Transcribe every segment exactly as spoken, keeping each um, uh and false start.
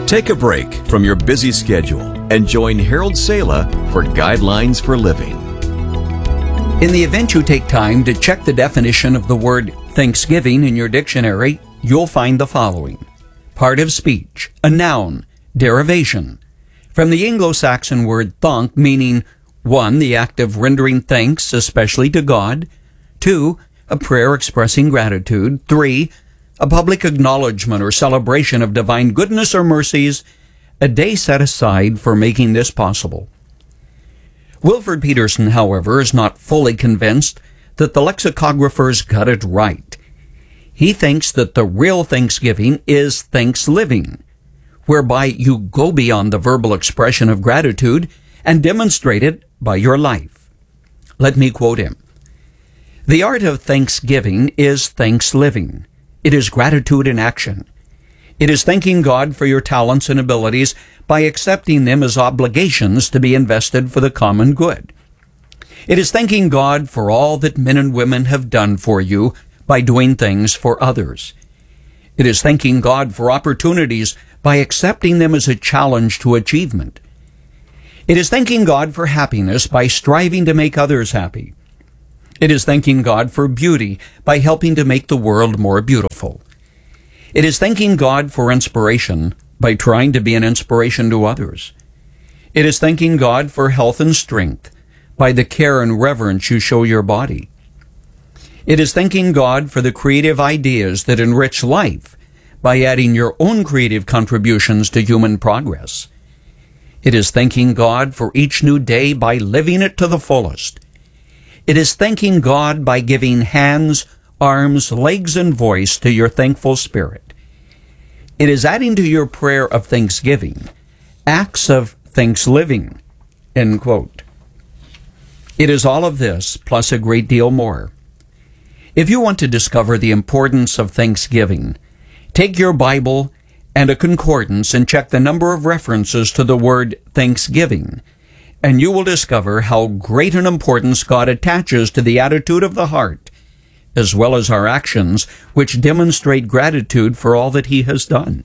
Take a break from your busy schedule and join Harold Sala for Guidelines for Living. In the event you take time to check the definition of the word Thanksgiving in your dictionary, you'll find the following. Part of speech, a noun, derivation. From the Anglo-Saxon word thank, meaning one, the act of rendering thanks, especially to God. Two, a prayer expressing gratitude. Three, a public acknowledgement or celebration of divine goodness or mercies, a day set aside for making this possible. Wilford Peterson, however, is not fully convinced that the lexicographers got it right. He thinks that the real Thanksgiving is thanks-living, whereby you go beyond the verbal expression of gratitude and demonstrate it by your life. Let me quote him. The art of thanksgiving is thanks-living. It is gratitude in action. It is thanking God for your talents and abilities by accepting them as obligations to be invested for the common good. It is thanking God for all that men and women have done for you by doing things for others. It is thanking God for opportunities by accepting them as a challenge to achievement. It is thanking God for happiness by striving to make others happy. It is thanking God for beauty by helping to make the world more beautiful. It is thanking God for inspiration by trying to be an inspiration to others. It is thanking God for health and strength by the care and reverence you show your body. It is thanking God for the creative ideas that enrich life by adding your own creative contributions to human progress. It is thanking God for each new day by living it to the fullest. It is thanking God by giving hands, arms, legs, and voice to your thankful spirit. It is adding to your prayer of thanksgiving acts of thanks-living. End quote. It is all of this, plus a great deal more. If you want to discover the importance of Thanksgiving, take your Bible and a concordance and check the number of references to the word Thanksgiving, and you will discover how great an importance God attaches to the attitude of the heart, as well as our actions, which demonstrate gratitude for all that He has done.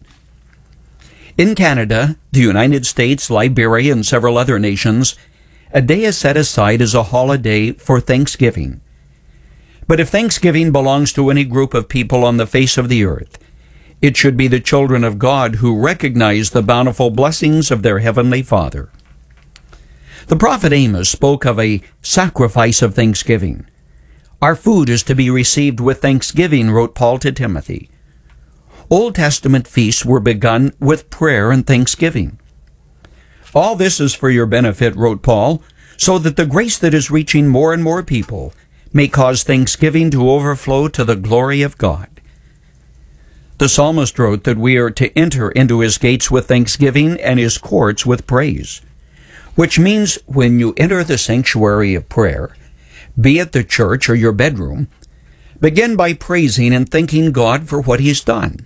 In Canada, the United States, Liberia, and several other nations, a day is set aside as a holiday for Thanksgiving. But if Thanksgiving belongs to any group of people on the face of the earth, it should be the children of God who recognize the bountiful blessings of their Heavenly Father. The prophet Amos spoke of a sacrifice of thanksgiving. Our food is to be received with thanksgiving, wrote Paul to Timothy. Old Testament feasts were begun with prayer and thanksgiving. All this is for your benefit, wrote Paul, so that the grace that is reaching more and more people may cause thanksgiving to overflow to the glory of God. The psalmist wrote that we are to enter into His gates with thanksgiving and His courts with praise, which means when you enter the sanctuary of prayer, be it the church or your bedroom, begin by praising and thanking God for what He's done.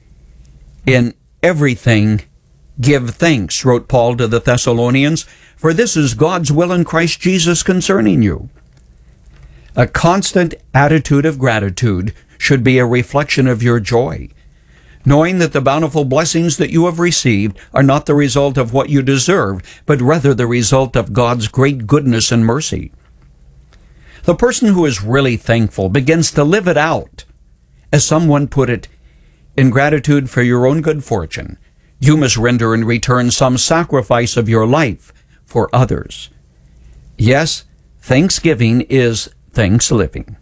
In everything, give thanks, wrote Paul to the Thessalonians, for this is God's will in Christ Jesus concerning you. A constant attitude of gratitude should be a reflection of your joy, knowing that the bountiful blessings that you have received are not the result of what you deserve, but rather the result of God's great goodness and mercy. The person who is really thankful begins to live it out. As someone put it, in gratitude for your own good fortune, you must render in return some sacrifice of your life for others. Yes, thanksgiving is thanks living.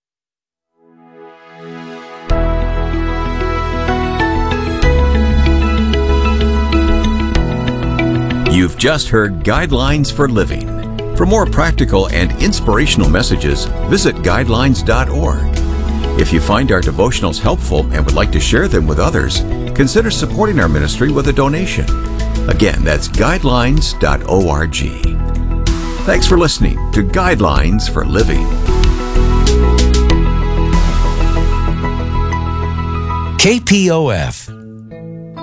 You've just heard Guidelines for Living. For more practical and inspirational messages, visit guidelines dot org. If you find our devotionals helpful and would like to share them with others, consider supporting our ministry with a donation. Again, that's guidelines dot org. Thanks for listening to Guidelines for Living. K P O F